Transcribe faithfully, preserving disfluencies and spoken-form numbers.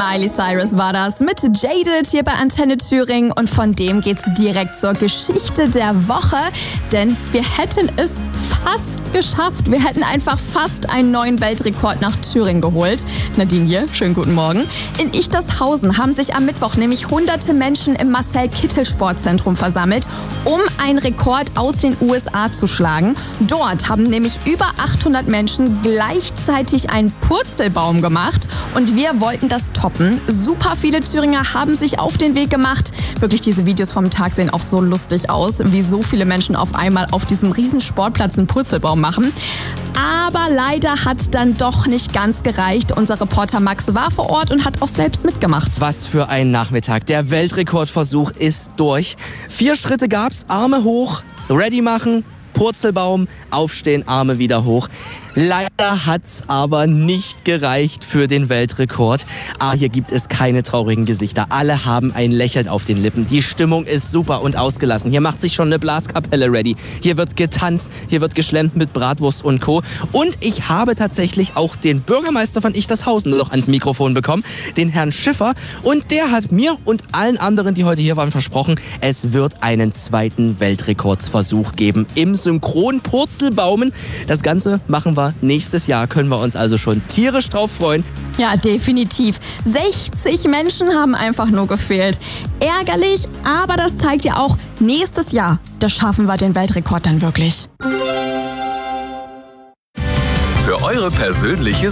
Miley Cyrus war das mit Jaded hier bei Antenne Thüringen und von dem geht's direkt zur Geschichte der Woche, denn wir hätten es fast geschafft. Wir hätten einfach fast einen neuen Weltrekord nach Thüringen geholt. Nadine hier, schönen guten Morgen. In Ichtershausen haben sich am Mittwoch nämlich hunderte Menschen im Marcel-Kittel-Sportzentrum versammelt, um einen Rekord aus den U S A zu schlagen. Dort haben nämlich über achthundert Menschen gleichzeitig einen Purzelbaum gemacht und wir wollten das toppen. Super viele Thüringer haben sich auf den Weg gemacht. Wirklich, diese Videos vom Tag sehen auch so lustig aus, wie so viele Menschen auf einmal auf diesem riesen Sportplatz einen Purzelbaum machen. Aber leider hat es dann doch nicht ganz gereicht. Unser Reporter Max war vor Ort und hat auch selbst mitgemacht. Was für ein Nachmittag. Der Weltrekordversuch ist durch. Vier Schritte gab's. Arme hoch, ready machen, Purzelbaum, aufstehen, Arme wieder hoch. Leider hat's aber nicht gereicht für den Weltrekord. Ah, hier gibt es keine traurigen Gesichter. Alle haben ein Lächeln auf den Lippen. Die Stimmung ist super und ausgelassen. Hier macht sich schon eine Blaskapelle ready. Hier wird getanzt, hier wird geschlemmt mit Bratwurst und Co. Und ich habe tatsächlich auch den Bürgermeister von Ichtershausen noch ans Mikrofon bekommen, den Herrn Schiffer. Und der hat mir und allen anderen, die heute hier waren, versprochen, es wird einen zweiten Weltrekordsversuch geben im Synchron-Purzelbaumen. Das Ganze machen wir nächstes Jahr, können wir uns also schon tierisch drauf freuen. Ja, definitiv. sechzig Menschen haben einfach nur gefehlt. Ärgerlich, aber das zeigt ja auch, nächstes Jahr, da schaffen wir den Weltrekord dann wirklich. Für eure persönliche